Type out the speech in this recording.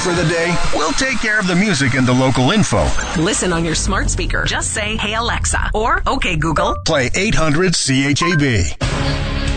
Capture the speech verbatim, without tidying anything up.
for the day? We'll take care of the music and the local info. Listen on your smart speaker. Just say, "Hey Alexa," or "Okay Google." Play eight hundred C H A B.